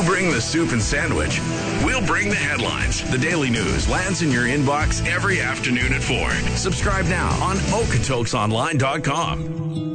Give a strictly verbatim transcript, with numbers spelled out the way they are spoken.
You bring the soup and sandwich. We'll bring the headlines. The Daily News lands in your inbox every afternoon at four. Subscribe now on okotoksonline dot com.